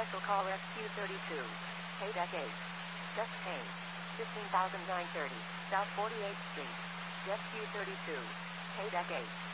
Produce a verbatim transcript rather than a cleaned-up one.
Special call S Q thirty-two. Pay deck eight. Deck paint. fifteen thousand nine hundred thirty. South forty-eighth Street. S Q thirty-two. Pay deck eight.